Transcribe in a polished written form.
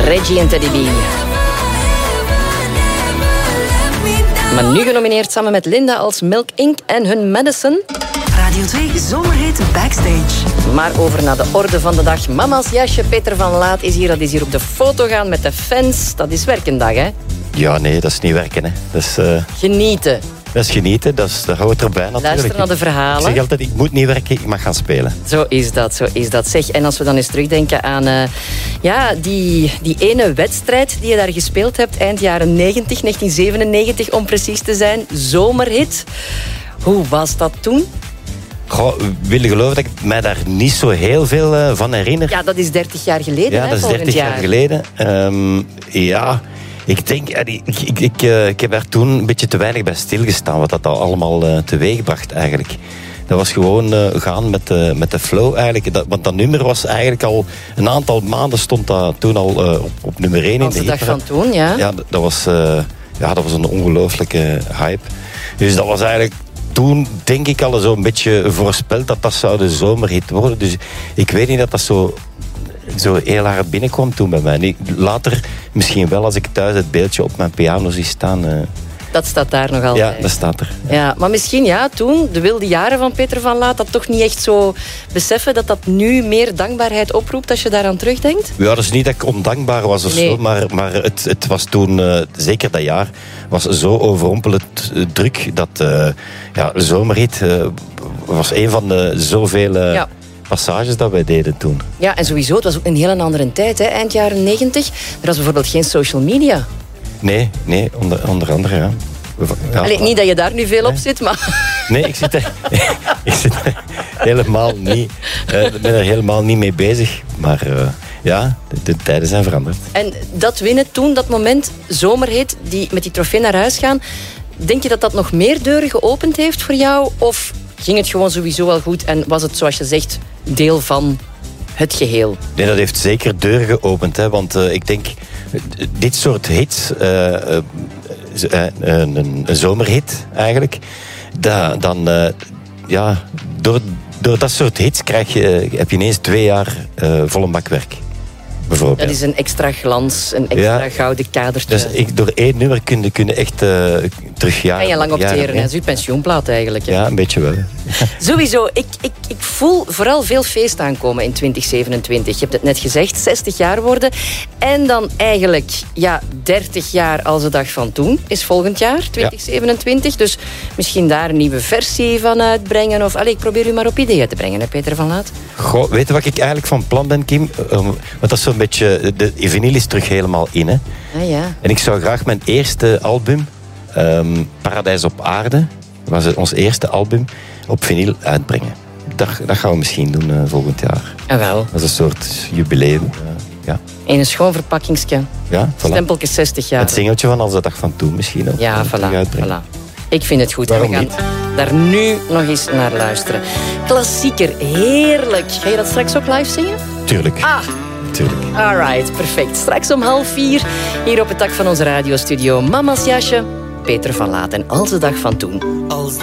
Reggie en Teddy B. Maar nu genomineerd samen met Linda als Milk Inc. en hun Madison. Radio 2 Zomerhit Backstage. Maar over naar de orde van de dag. Mama's jasje, Peter van Laat is hier. Dat is hier op de foto gaan met de fans. Dat is werkendag, hè? Ja, nee, dat is niet werken, hè. Dat is, genieten. Dat is genieten, dat hoort erbij natuurlijk. Luister naar de verhalen. Ik zeg altijd, ik moet niet werken, ik mag gaan spelen. Zo is dat. Zeg, en als we dan eens terugdenken aan die ene wedstrijd die je daar gespeeld hebt, eind jaren 90, 1997 om precies te zijn, zomerhit. Hoe was dat toen? Goh, wil je geloven dat ik mij daar niet zo heel veel van herinner? Ja, dat is 30 jaar geleden, ja, hè, dat is 30 jaar geleden. Ja, ik denk, ik heb daar toen een beetje te weinig bij stilgestaan, wat dat allemaal teweegbracht eigenlijk. Dat was gewoon gaan met de flow eigenlijk. Want dat nummer was eigenlijk al een aantal maanden stond dat toen al op nummer 1 in de dag van toen, ja. Ja, dat was een ongelooflijke hype. Dus dat was eigenlijk toen, denk ik, al zo'n beetje voorspeld dat zou de zomerhit worden. Dus ik weet niet dat dat zo heel hard binnenkwam toen bij mij. Later misschien wel, als ik thuis het beeldje op mijn piano zie staan. Dat staat daar nog altijd. Ja, dat staat er. Ja, maar misschien toen, de wilde jaren van Peter van Laat, dat toch niet echt zo beseffen dat dat nu meer dankbaarheid oproept als je daaraan terugdenkt? Ja, dat is niet dat ik ondankbaar was of zo, maar het was toen, zeker dat jaar, was zo overrompelend druk dat de zomerhit was een van de zoveel passages dat wij deden toen. Ja, en sowieso, het was ook een hele andere tijd, hè? Eind jaren 90. Er was bijvoorbeeld geen social media. Nee, onder andere, ja. Allee, niet dat je daar nu veel op zit, maar... Nee, ik zit er helemaal niet. Ik ben er helemaal niet mee bezig. Maar de tijden zijn veranderd. En dat winnen toen, dat moment, zomerhit, met die trofee naar huis gaan, denk je dat dat nog meer deuren geopend heeft voor jou? Of ging het gewoon sowieso wel goed en was het, zoals je zegt, deel van het geheel? Nee, dat heeft zeker deuren geopend. Hè, want ik denk, dit soort hits, een zomerhit eigenlijk, door dat soort hits heb je ineens 2 jaar volle bakwerk. Bijvoorbeeld. Dat is een extra glans, een extra gouden kadertje. Dus door 1 nummer kun je echt terug jaren. Kan je lang opteren, dat is uw pensioenplaat eigenlijk. Hè? Ja, een beetje wel. Sowieso, ik voel vooral veel feest aankomen in 2027. Je hebt het net gezegd, 60 jaar worden. En dan eigenlijk 30 jaar als de dag van toen is volgend jaar, 2027. Ja. Dus misschien daar een nieuwe versie van uitbrengen. Of, ik probeer u maar op ideeën te brengen, hè, Peter van Laat. Goh, weet je wat ik eigenlijk van plan ben, Kim? Want dat is zo'n beetje... De vinyl is terug helemaal in, hè. Ah, ja. En ik zou graag mijn eerste album, Paradijs op Aarde, was ons eerste album, op vinyl uitbrengen. Dat gaan we misschien doen volgend jaar. Ah, wel. Dat is een soort jubileum. In een schoon verpakkingsje. Ja, voilà. Stempeltje 60 jaar. Het singeltje van Als de dag van toen misschien ook. Ja, voilà. Ik vind het goed. Waarom we gaan daar nu nog eens naar luisteren. Klassieker, heerlijk. Ga je dat straks ook live zingen? Tuurlijk. Tuurlijk. Alright, perfect. Straks om 3:30 hier op het dak van onze radiostudio. Mama's jasje, Peter van Laat en Als de dag van toen. Als